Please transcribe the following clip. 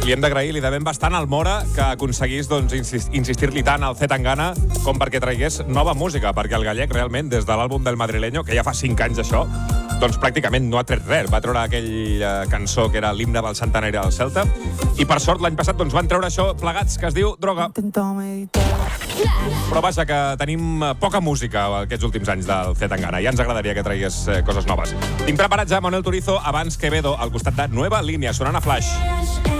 li hem d'agrair, li devem bastant al Mora que aconseguís insistir-li tant al C. Tangana com perquè traigués nova música, perquè el gallec realment, des de l'àlbum del Madrileño, que ja fa 5 anys això, doncs pràcticament no ha tret res. Va treure aquella cançó que era l'himne del centenari del Celta i per sort l'any passat doncs, van treure això plegats, que es diu Droga. Però vaja, que tenim poca música aquests últims anys del C. Tangana. Ja ens agradaria que tragués coses noves. Tinc preparats a Manuel Turizo, abans Quevedo, al costat de Nueva Línia, sonant a Flash.